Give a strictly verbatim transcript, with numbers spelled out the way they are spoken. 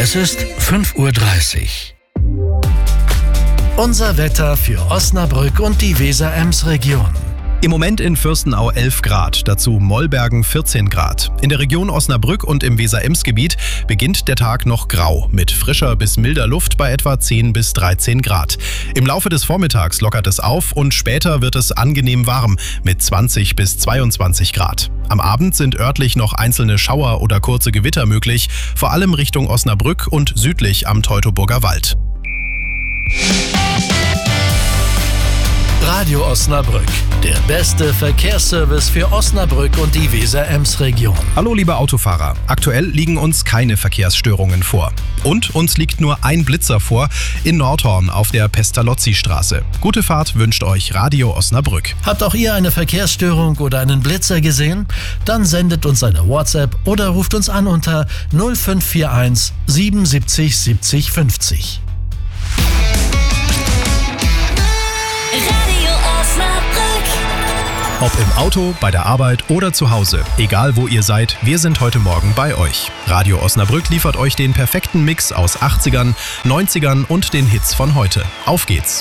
Es ist fünf Uhr dreißig. Unser Wetter für Osnabrück und die Weser-Ems-Region. Im Moment in Fürstenau elf Grad, dazu Mollbergen vierzehn Grad. In der Region Osnabrück und im Weser-Ems-Gebiet beginnt der Tag noch grau, mit frischer bis milder Luft bei etwa zehn bis dreizehn Grad. Im Laufe des Vormittags lockert es auf und später wird es angenehm warm mit zwanzig bis zweiundzwanzig Grad. Am Abend sind örtlich noch einzelne Schauer oder kurze Gewitter möglich, vor allem Richtung Osnabrück und südlich am Teutoburger Wald. Radio Osnabrück, der beste Verkehrsservice für Osnabrück und die Weser-Ems-Region. Hallo liebe Autofahrer, aktuell liegen uns keine Verkehrsstörungen vor. Und uns liegt nur ein Blitzer vor in Nordhorn auf der Pestalozzi-Straße. Gute Fahrt wünscht euch Radio Osnabrück. Habt auch ihr eine Verkehrsstörung oder einen Blitzer gesehen? Dann sendet uns eine WhatsApp oder ruft uns an unter null fünf vier eins siebenundsiebzig siebzig fünfzig. Ob im Auto, bei der Arbeit oder zu Hause, egal wo ihr seid, wir sind heute Morgen bei euch. Radio Osnabrück liefert euch den perfekten Mix aus achtzigern, neunzigern und den Hits von heute. Auf geht's!